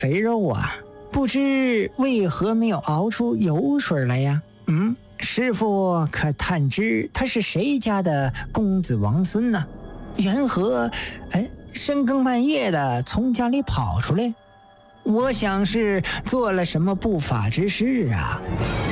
肥肉啊，不知为何没有熬出油水来呀？师傅可探知他是谁家的公子王孙呢？缘何深更半夜的从家里跑出来？我想是做了什么不法之事啊。